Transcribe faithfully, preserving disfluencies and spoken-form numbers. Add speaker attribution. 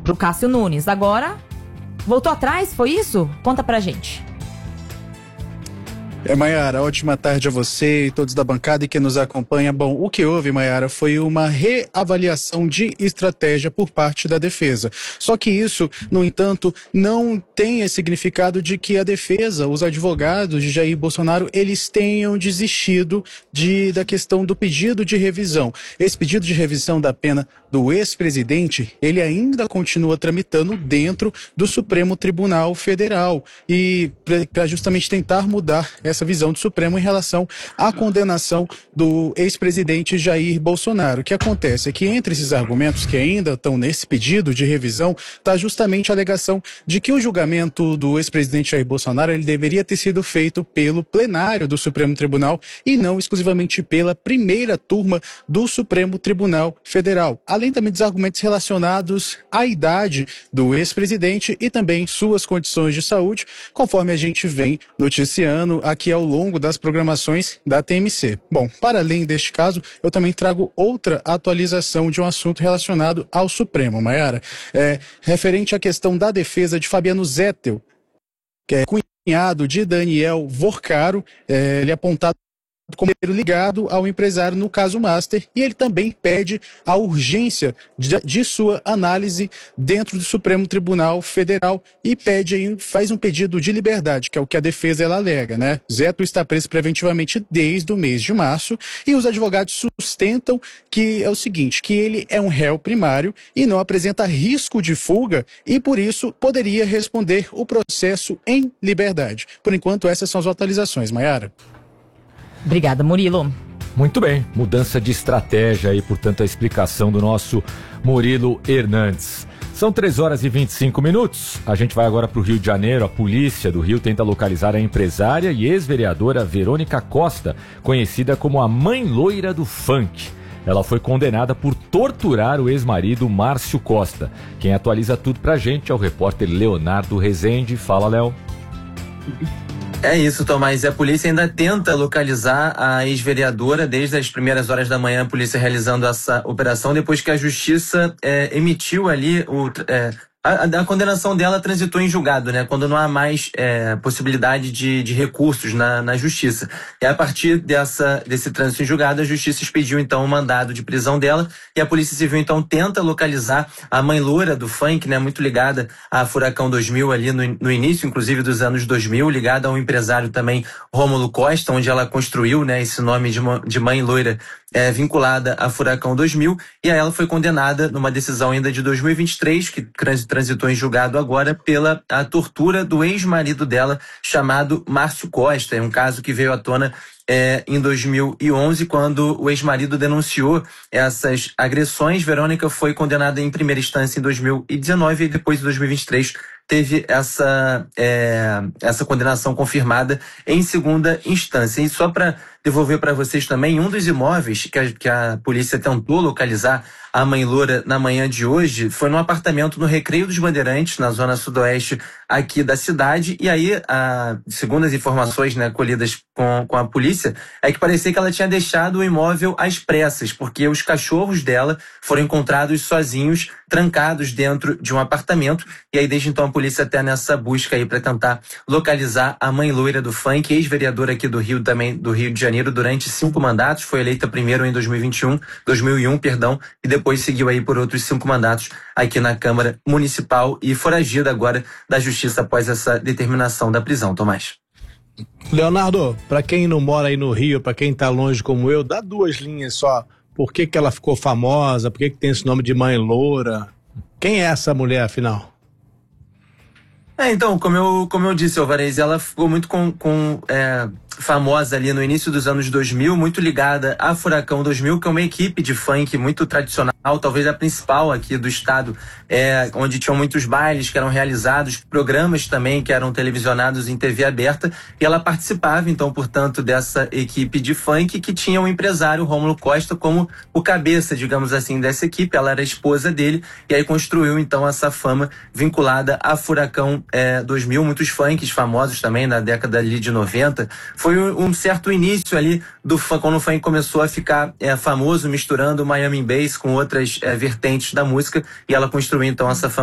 Speaker 1: pro Cássio Nunes. Agora, voltou atrás, foi isso? Conta pra gente.
Speaker 2: É, Maiara, ótima tarde a você e todos da bancada e que nos acompanha. Bom, o que houve, Maiara, foi uma reavaliação de estratégia por parte da defesa. Só que isso, no entanto, não tem esse significado de que a defesa, os advogados de Jair Bolsonaro, eles tenham desistido de, da questão do pedido de revisão. Esse pedido de revisão da pena do ex-presidente, ele ainda continua tramitando dentro do Supremo Tribunal Federal e para justamente tentar mudar essa essa visão do Supremo em relação à condenação do ex-presidente Jair Bolsonaro. O que acontece é que entre esses argumentos que ainda estão nesse pedido de revisão está justamente a alegação de que o julgamento do ex-presidente Jair Bolsonaro ele deveria ter sido feito pelo plenário do Supremo Tribunal e não exclusivamente pela primeira turma do Supremo Tribunal Federal. Além também dos argumentos relacionados à idade do ex-presidente e também suas condições de saúde, conforme a gente vem noticiando aqui ao longo das programações da T M C. Bom, para além deste caso, eu também trago outra atualização de um assunto relacionado ao Supremo, Maiara, é, referente à questão da defesa de Fabiano Zettel, que é cunhado de Daniel Vorcaro, é, ele é apontado como ligado ao empresário no caso Master, e ele também pede a urgência de, de sua análise dentro do Supremo Tribunal Federal e pede aí, faz um pedido de liberdade, que é o que a defesa ela alega, né? Zettel está preso preventivamente desde o mês de março e os advogados sustentam que é o seguinte, que ele é um réu primário e não apresenta risco de fuga e por isso poderia responder o processo em liberdade. Por enquanto, essas são as atualizações, Maiara.
Speaker 1: Obrigada, Murilo.
Speaker 3: Muito bem, mudança de estratégia aí, portanto, a explicação do nosso Murilo Hernandes. São três horas e vinte e cinco minutos. A gente vai agora para o Rio de Janeiro. A polícia do Rio tenta localizar a empresária e ex-vereadora Verônica Costa, conhecida como a mãe loira do funk. Ela foi condenada por torturar o ex-marido Márcio Costa. Quem atualiza tudo pra gente é o repórter Leonardo Rezende. Fala, Léo.
Speaker 4: É isso, Tomás. A polícia ainda tenta localizar a ex-vereadora desde as primeiras horas da manhã, a polícia realizando essa operação, depois que a justiça é, emitiu ali o... É, A, a condenação dela transitou em julgado, né? Quando não há mais é, possibilidade de, de recursos na, na justiça. E a partir dessa, desse trânsito em julgado, a justiça expediu então o mandado de prisão dela e a Polícia Civil então tenta localizar a mãe loura do funk, né? Muito ligada a Furacão dois mil ali no, no início, inclusive dos anos dois mil, ligada a um empresário também, Rômulo Costa, onde ela construiu, né? Esse nome de, de mãe loira é, vinculada a Furacão dois mil, e aí ela foi condenada numa decisão ainda de dois mil e vinte e três, que transitou em julgado agora, pela a tortura do ex-marido dela, chamado Márcio Costa. É um caso que veio à tona é, em dois mil e onze, quando o ex-marido denunciou essas agressões. Verônica foi condenada em primeira instância em dois mil e dezenove e depois em dois mil e vinte e três teve essa, é, essa condenação confirmada em segunda instância. E só para devolver para vocês também, um dos imóveis que a, que a polícia tentou localizar a mãe loura na manhã de hoje foi num apartamento no Recreio dos Bandeirantes, na zona sudoeste aqui da cidade. E aí, a, segundo as informações, né, colhidas com, com a polícia, é que parecia que ela tinha deixado o imóvel às pressas, porque os cachorros dela foram encontrados sozinhos, trancados dentro de um apartamento. E aí, desde então, a polícia até nessa busca aí para tentar localizar a mãe loira do funk, ex-vereadora aqui do Rio, também do Rio de Janeiro, durante cinco mandatos. Foi eleita primeiro em dois mil e vinte e um, dois mil e um, perdão, e depois seguiu aí por outros cinco mandatos aqui na Câmara Municipal e foragida agora da Justiça após essa determinação da prisão. Tomás.
Speaker 5: Leonardo, para quem não mora aí no Rio, para quem tá longe como eu, dá duas linhas só. Por que que ela ficou famosa? Por que que tem esse nome de mãe loura? Quem é essa mulher, afinal?
Speaker 4: É, então, como eu, como eu disse, Alvarez, ela ficou muito com, com é, famosa ali no início dos anos dois mil, muito ligada a Furacão dois mil, que é uma equipe de funk muito tradicional, talvez a principal aqui do estado, é, onde tinham muitos bailes que eram realizados, programas também que eram televisionados em T V aberta, e ela participava, então, portanto, dessa equipe de funk que tinha o empresário Rômulo Costa como o cabeça, digamos assim, dessa equipe. Ela era a esposa dele, e aí construiu, então, essa fama vinculada a Furacão É, dois mil, muitos funks famosos também na década ali de noventa. Foi um, um certo início ali do funk, quando o funk começou a ficar é, famoso, misturando o Miami Bass com outras é, vertentes da música, e ela construiu então essa fama